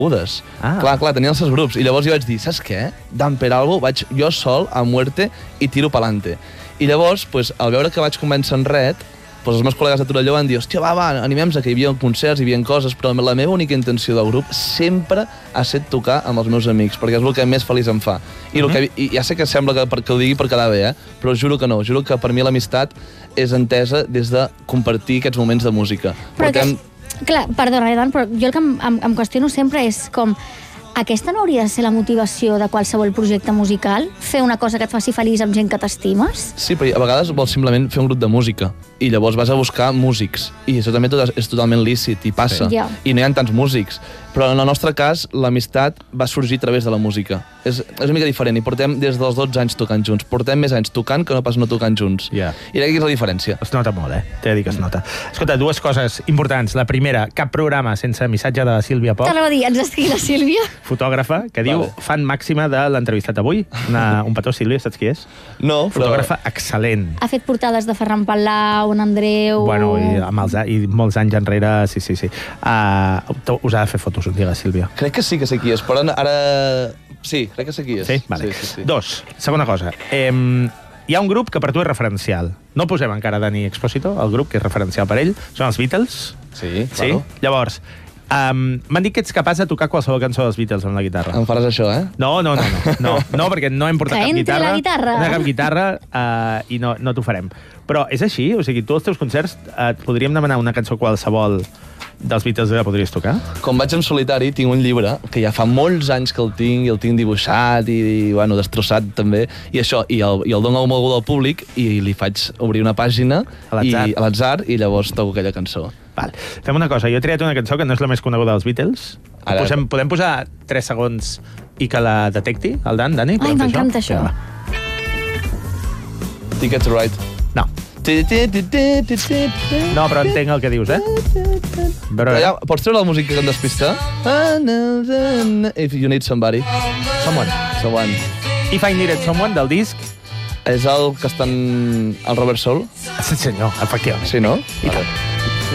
Clar, tenien els seus grups. I llavors jo vaig dir, saps què? Dan per algo, vaig jo sol, a muerte, i tiro pa'lante. I llavors, al veure que vaig convèncer en Red, els meus col·legues de Torelló van dir, hòstia, va, animem-se, que hi havia concerts, hi havia coses, però la meva única intenció del grup sempre ha estat tocar amb els meus amics, perquè és el que més feliç em fa. I ja sé que sembla que ho digui per quedar bé, però juro que no, juro que per mi l'amistat és entesa des de compartir aquests moments de música. Clar, perdona, Dan, però jo el que em qüestiono sempre és com aquesta no hauria de ser la motivació de qualsevol projecte musical? Fer una cosa que et faci feliç amb gent que t'estimes? Sí, però a vegades vols simplement fer un grup de música i llavors vas a buscar músics i això també és totalment lícit i passa. I no hi ha tants músics. Però en el nostre cas, l'amistat va sorgir a través de la música. És una mica diferent i portem des dels 12 anys tocant junts. Portem més anys tocant que no pas no tocant junts. I aquí és la diferència. Es nota molt, T'he de dir que es nota. Escolta, dues coses importants. La primera, cap programa sense missatge de Sílvia Poch. T'anava a dir, ens estigui la Sílvia. Fotògrafa, que diu fan màxima de l'entrevistat avui. Un petó, Sílvia, saps qui és? No, però... Fotògrafa excel·lent. Ha fet portades de Ferran Palau, en Andreu... Bueno, i molts anys enrere, sí. Us ha de fer fotos un dia, la Sílvia. Crec que sí que sé qui és, però ara... Sí, crec que sé qui és. Sí? Vale. Sí. Dos, segona cosa. Hi ha un grup que per tu és referencial. No posem encara Dani Expósito, el grup que és referencial per ell. Són els Beatles. Sí, claro. Llavors, m'han dit que ets capaç de tocar qualsevol cançó dels Beatles amb la guitarra. Em faràs això, No, perquè no hem portat cap guitarra. La guitarra. No hi ha cap guitarra i no t'ho farem. Però és així? O sigui, tu als teus concerts et podríem demanar una cançó qualsevol dels Beatles que podries tocar? Com vaig en solitari, tinc un llibre que ja fa molts anys que el tinc dibuixat i destrossat també, i el dono a algú del públic i li faig obrir una pàgina a l'atzar i llavors toco aquella cançó. Val. Fem una cosa, jo he triat una cançó que no és la més coneguda dels Beatles. Podem posar 3 segons i que la detecti, el Dani? Ai, m'encanta això. Ticket to Ride. No. No, però entenc el que dius, Pots treure la música que em despista? If you need somebody. Someone. If I Needed Someone, del disc. És el que està en el Robert Soul? Sí, senyor, efectivament. Sí, no? I tant.